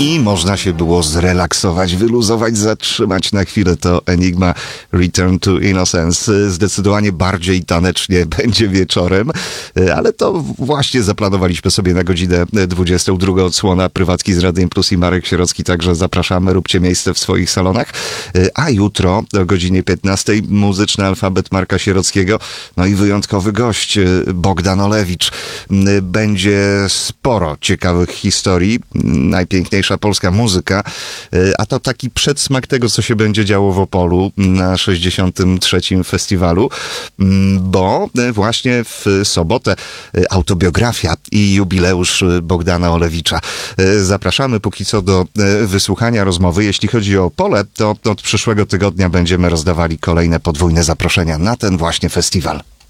i można się było zrelaksować, wyluzować, zatrzymać na chwilę. To Enigma Return to Innocence. Zdecydowanie bardziej tanecznie będzie wieczorem, ale to właśnie zaplanowaliśmy sobie na godzinę 22. Odsłona Prywatki z Radiem Plus i Marek Sierocki, także zapraszamy, róbcie miejsce w swoich salonach. A jutro o godzinie 15 muzyczny alfabet Marka Sierockiego, no i wyjątkowy gość Bogdan Olewicz. Będzie sporo ciekawych historii, najpiękniejsza polska muzyka, a to taki przedsmak tego, co się będzie działo w Opolu na 63. festiwalu, bo właśnie w sobotę autobiografia i jubileusz Bogdana Olewicza. Zapraszamy póki co do wysłuchania rozmowy. Jeśli chodzi o Opole, to od przyszłego tygodnia będziemy rozdawali kolejne podwójne zaproszenia na ten właśnie festiwal.